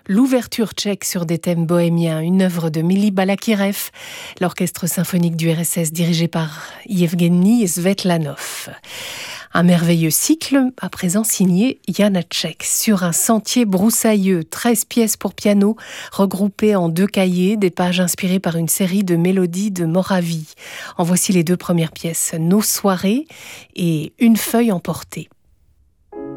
l'ouverture tchèque sur des thèmes bohémiens, une œuvre de Mili Balakirev, l'orchestre symphonique du RSS dirigé par Yevgeny Svetlanov. Un merveilleux cycle, à présent signé Janáček, sur un sentier broussailleux, 13 pièces pour piano, regroupées en 2 cahiers, des pages inspirées par une série de mélodies de Moravie. En voici les 2 premières pièces, Nos soirées et Une feuille emportée.